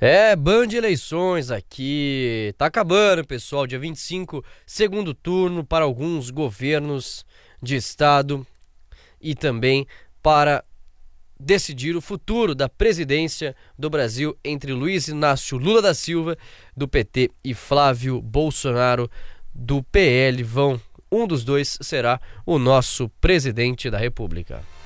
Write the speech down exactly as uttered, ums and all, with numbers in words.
É, Band de eleições aqui. Tá acabando, pessoal. Dia vinte e cinco, segundo turno para alguns governos de estado e também para decidir o futuro da presidência do Brasil entre Luiz Inácio Lula da Silva, do P T, e Flávio Bolsonaro, do P L. Vão, um dos dois será o nosso presidente da República.